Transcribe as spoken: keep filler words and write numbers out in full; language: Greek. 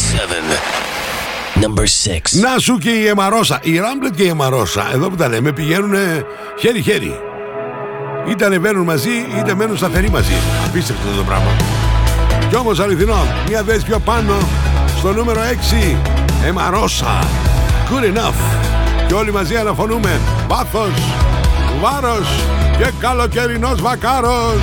Number six. Να σου και η Εμαρόσα. Η Ράμπλετ και η Εμαρόσα, εδώ που τα λέμε, πηγαίνουν χέρι-χέρι. Είτε ανεβαίνουν μαζί, είτε μένουν σταθεροί μαζί. Απίστευτο το πράγμα. Κι όμως αληθινό, μια θέση πιο πάνω, στο νούμερο έξι, Εμαρόσα. Good enough. Και όλοι μαζί αναφωνούμε. Βάθος, βάρος και καλοκαιρινός βακάρος.